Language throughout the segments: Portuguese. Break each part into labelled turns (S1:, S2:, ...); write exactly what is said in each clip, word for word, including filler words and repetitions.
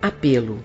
S1: Apelo.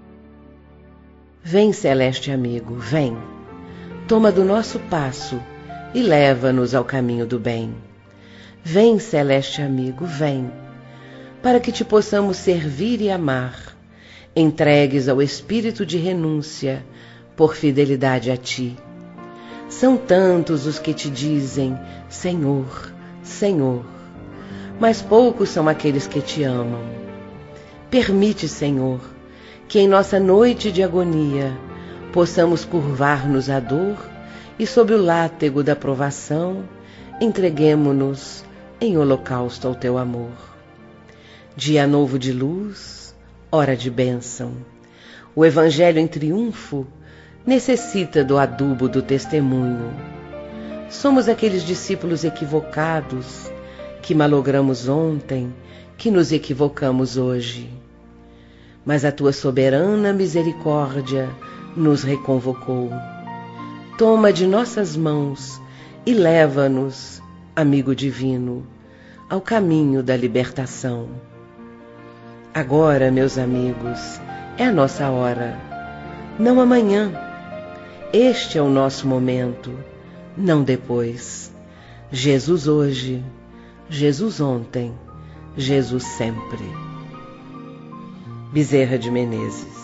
S1: Vem, celeste amigo, vem, toma do nosso passo e leva-nos ao caminho do bem. Vem, celeste amigo, vem, para que te possamos servir e amar, entregues ao espírito de renúncia, por fidelidade a ti. São tantos os que te dizem, Senhor, Senhor, mas poucos são aqueles que te amam. Permite, Senhor, que em nossa noite de agonia possamos curvar-nos à dor e sob o látego da provação entreguemo-nos em holocausto ao teu amor. Dia novo de luz, hora de bênção, o Evangelho em triunfo necessita do adubo do testemunho. Somos aqueles discípulos equivocados que malogramos ontem, que nos equivocamos hoje. Mas a tua soberana misericórdia nos reconvocou. Toma de nossas mãos e leva-nos, amigo divino, ao caminho da libertação. Agora, meus amigos, é a nossa hora, não amanhã. Este é o nosso momento, não depois. Jesus hoje, Jesus ontem, Jesus sempre. Bezerra de Menezes.